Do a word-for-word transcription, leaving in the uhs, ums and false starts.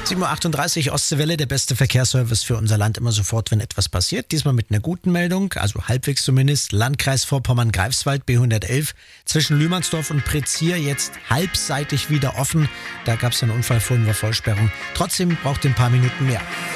sieben Uhr achtunddreißig, Ostseewelle, der beste Verkehrsservice für unser Land immer sofort, wenn etwas passiert. Diesmal mit einer guten Meldung, also halbwegs zumindest. Landkreis Vorpommern-Greifswald, B hundertelf, zwischen Lühmannsdorf und Prezier jetzt halbseitig wieder offen. Da gab es einen Unfall, vorhin war Vollsperrung. Trotzdem braucht ihr ein paar Minuten mehr.